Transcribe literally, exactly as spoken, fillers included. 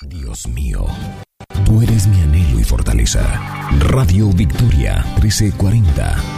Dios mío, tú eres mi anhelo y fortaleza. Radio Victoria trece cuarenta.